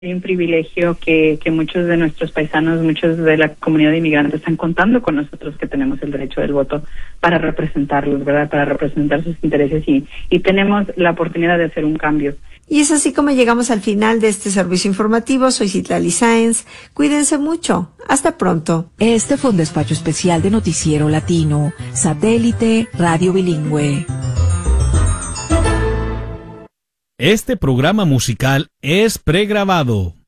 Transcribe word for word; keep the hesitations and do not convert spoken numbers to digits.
Hay un privilegio que, que muchos de nuestros paisanos, muchos de la comunidad de inmigrantes están contando con nosotros que tenemos el derecho del voto para representarlos, ¿verdad? Para representar sus intereses y, y tenemos la oportunidad de hacer un cambio. Y es así como llegamos al final de este servicio informativo. Soy Citlali Sáenz. Cuídense mucho. Hasta pronto. Este fue un despacho especial de Noticiero Latino, Satélite Radio Bilingüe. Este programa musical es pregrabado.